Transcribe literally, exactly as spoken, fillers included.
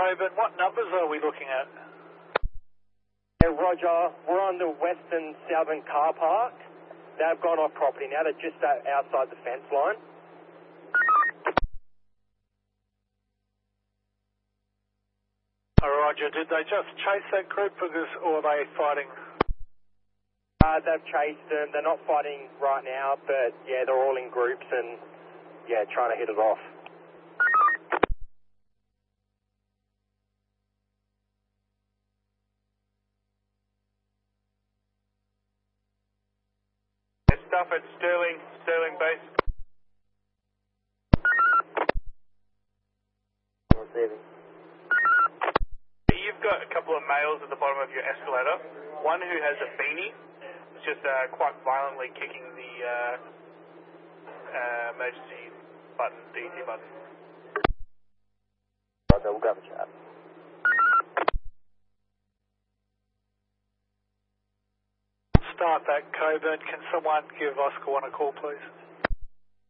Coburn. What numbers are we looking at? Yeah, Roger, we're on the western southern car park. They've gone off property now. They're just outside the fence line. Oh, Roger, did they just chase that group because, or are they fighting? Uh, they've chased them. They're not fighting right now, but yeah, they're all in groups and yeah, trying to hit it off. Stuff at Sterling, Sterling base. Receiving. You've got a couple of males at the bottom of your escalator. One who has a beanie, is just uh, quite violently kicking the uh, uh, emergency button, D T button. Okay, we'll grab a chat. Start that, Coburn. Can someone give Oscar one a call, please?